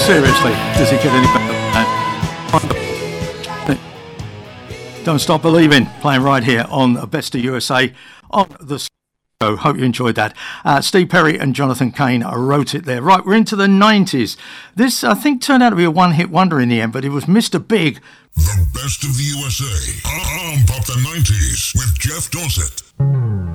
Seriously, does it get any better than that? Don't Stop Believing, playing right here on Best of USA on the show. Hope you enjoyed that. Steve Perry and Jonathan Cain wrote it there. Right, we're into the 90s. This, I think, turned out to be a one-hit wonder in the end, but it was Mr. Big. The Best of the USA on Pop the 90s with Jeff Dorset.